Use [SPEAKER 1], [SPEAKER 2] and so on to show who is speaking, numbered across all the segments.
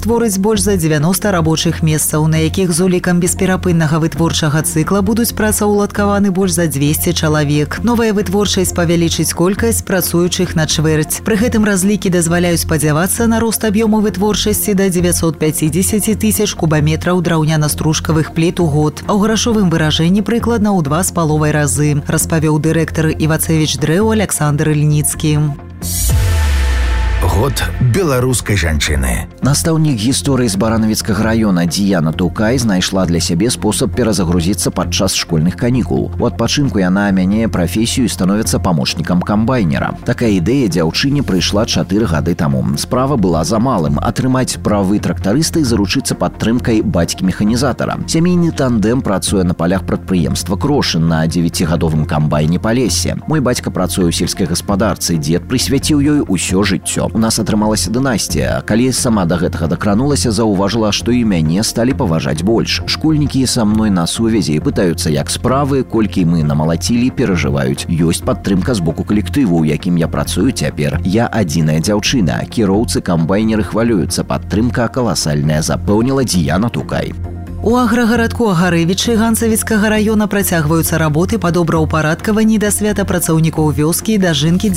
[SPEAKER 1] створыць больш за 90 рабочых месцаў, на якіх з улікам бесперапыннага вытворчага цыкла будуць працаўладкаваны больш за 200 чалавек. Новая вытворчасць павялічыць колькасць працуючых на чвэрць. Пры гэтым разлікі дазваляюць спадзявацца на рост аб'ёму вытворчасці да 950 тысяч кубаметраў драўняна-стружкавых пліт у год, а ў грашовым выражэнні прыкладна ў 2,5 разы, распавёў дырэктар Івацевіч Дрэў Александр Ільніцкі.
[SPEAKER 2] Год беларускай жанчыны.
[SPEAKER 3] Настаўнік гісторыі з Баранавіцкага раёна Діяна Тукай знайшла для сябе спосаб перазагрузіцца падчас школьных канікул. У адпачынку яна мяняе прафесію і становіцца памочнікам камбайнера. Такая ідэя дзяўчыне прыйшла 4 гады таму. Справа была за малым – атрымаць правы трактарыста і заручыцца падтрымкай бацькі-механізатара. Сямейны тандэм працуе на палях прадпрыемства Крошын на 9-гадовым камбайне Палесе. Мой бацька працуе ў сельскай гаспадарцы, дзед прысвяціў ёй усё жыццё. У нас атрымалася дынастія. Калі сама да гэтага дакранулася, заўважыла, што і мяне сталі паважаць больш. Школьнікі са мной на сувязі пытаюцца, як справы, колькі мы намалацілі, перажываюць. Ёсць падтрымка з боку калектыву, у якім я працую цяпер. Я адзіная дзяўчына. Кіроўцы камбайнеры хвалююцца. Падтрымка каласальная, запэўніла Діяна Тукай.
[SPEAKER 1] У аграгарадку Агарэвічы Ганцавіцкага раёна працягваюцца работы па добраўпарадкаванні да свята працаўнікоў вёскі і дажынкі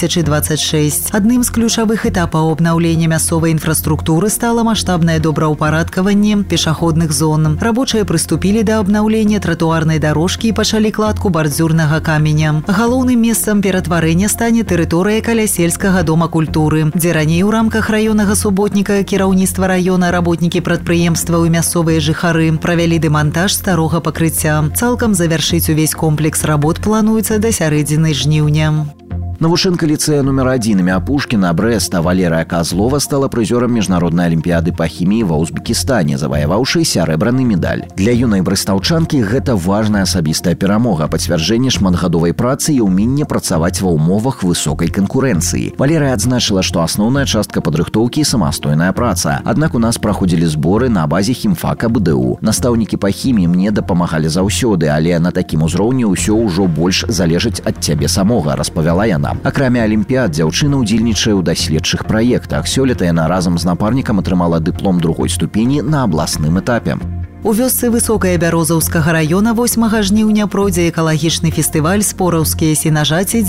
[SPEAKER 1] 2026. Адным з ключавых этапаў абнаўлення мясцовай інфраструктуры стала маштабнае добраўпарадкаванне пешаходных зон. Рабочыя прыступілі да абнаўлення тратуарнай дарожкі і пачалі кладку бардзюрнага каменя. Галоўным месцам ператварэння стане тэрыторыя каля сельскага дома культуры, дзе раней у рамках раённага суботніка кіраўніцтва раёна, работнікі прадпрыемстваў і мясцовыя жыхары правялі дэмантаж старога пакрыцця. Цалкам завяршыць увесь комплекс работ плануецца да сярэдзіны жніўня.
[SPEAKER 3] Навушэнка ліцэя нумер 1 імя Пушкіна Брэста Валерыя Казлова стала прызёрам міжнароднай алімпіяды па хіміі ва Узбекістане, заваяваўшы сярэбраны медаль. Для юнай брэстаўчанкі гэта важная асабістая перамога, пацвярджэнне шматгадовай працы і ўменне працаваць ва ўмовах высокай канкурэнцыі. Валерыя адзначыла, што асноўная частка падрыхтоўкі – самастойная праца. Аднак у нас праходзілі зборы на базе хімфака БДУ. Настаўнікі па хіміі мне дапамагалі заўсёды, але на такім узроўні ўсё ўжо больш залежыць ад цябе самога, распавяла яна. Акрамя алімпіяд, дзяўчына ўдзельнічае ў даследчых праектах. Сёлета яна разам з напарнікам атрымала дыплом 2-й ступені на абласным этапе.
[SPEAKER 1] У вёсцы Высокая Бярозаўскага раёна 8 жніўня пройдзе экалагічны фестываль «Спораўскія сенажаці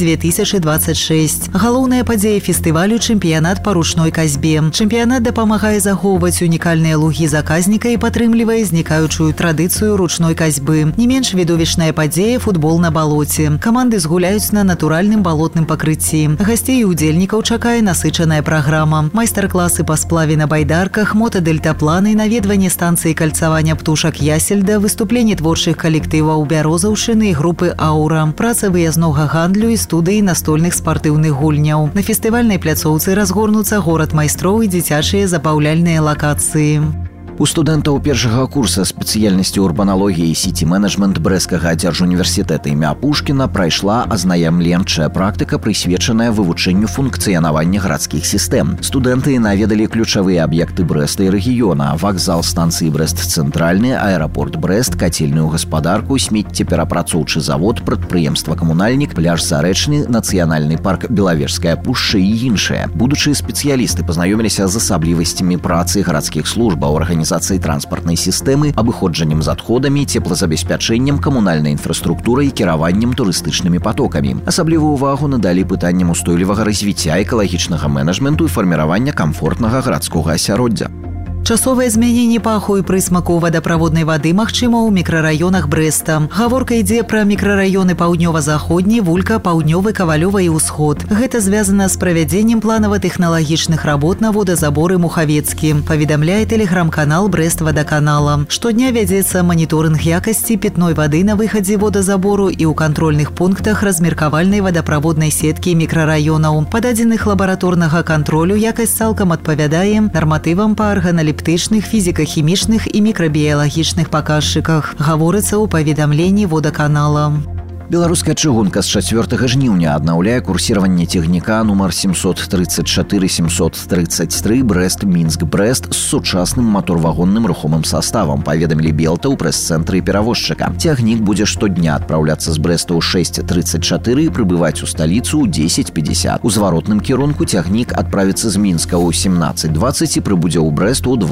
[SPEAKER 1] 2026». Галоўная падзея фестывалю – чэмпіянат па ручной казьбе. Чэмпіянат дапамагае захоўваць унікальныя лугі заказніка і падтрымлівае знікаючую традыцыю ручной казьбы. Не менш відовішчная падзея – футбол на балоце. Каманды згуляюць на натуральным балотным пакрыцці. Гасцей і удзельнікаў чакае насычаная праграма. Майстар-класы па сплаве на байдарках, мотадельтапланы, наведванне станцыі кальцавання птушак Ясельда, выступленні творчых калектываў Бярозаўшчыны і групы «Аура», праца выязнога гандлю і студыі настольных спартыўных гульняў. На фестывальнай пляцоўцы разгорнуцца горад майстроў і дзіцячыя забаўляльныя лакацыі.
[SPEAKER 3] У студэнтаў першага курса спецыяльнасці урбаналогіі і сіці-менеджмент Брэсцкага дзяржуніверсітэта імя Пушкіна прайшла азнаямленчая практыка, прысвечаная вывучэнню функцыянавання гарадскіх сістэм. Студэнты наведалі ключавыя аб'екты Брэста і рэгіёна: вакзал станцыі Брэст-цэнтральны, аэрапорт Брэст, кацельную гаспадарку, смеццеперапрацоўчы завод, прадпрыемства-камунальнік, пляж Зарэчны, нацыянальны парк Белавежская пушча і іншыя. Будучыя спецыялісты пазнаёміліся з асаблівасцямі працы гарадскіх службаў, арганізацыі транспартнай сістэмы, абыходжаннем з адходамі, цеплазабеспячэннем, камунальнай інфраструктурай, кіраваннем турыстычнымі патокамі. Асаблівую ўвагу надалі пытанням устойлівага развіцця, экалагічнага менеджменту і фарміравання камфортнага гарадскога асяроддзя.
[SPEAKER 1] Часовае змяненне паху і прысмаку вадаправоднай вады магчыма ў мікрараёнах Брэста. Гаворка ідзе пра мікрараёны паўднёва-заходні, Вулька, паўднёвы, Кавалёва і ўсход. Гэта звязана з правядзеннем планава-тэхналагічных работ на водазаборы Мухавецкі, паведамляе тэлеграм-канал Брэст-вадаканала. Штодня вядзецца маніторынг якасці пітной вады на выхадзе водазабору і ў кантрольных пунктах размеркавальнай вадаправоднай сеткі мікрараёнаў. Па дадзеных лабараторнага кантролю якасць цалкам адпавядае нарматывам па арганаліптычных, фізіка-хімічных і мікрабіялагічных паказчыках, гаворыцца ў паведамленні водаканала.
[SPEAKER 3] Беларуская чыгунка з 4 жніўня аднаўляе курсіраванне цягніка нумар 734-733 Брэст-Мінск-Брэст з сучасным матурвагонным рухомым саставам, паведамілі Белта ў прэс-цэнтры перавозчыка. Цягнік будзе штодня адпраўляцца з Брэста ў 6:34 і прыбываць у сталіцу ў 10:50. У зваротным кірунку цягнік адправіцца з Мінска ў 17:20 і прыбудзе ў Брэст у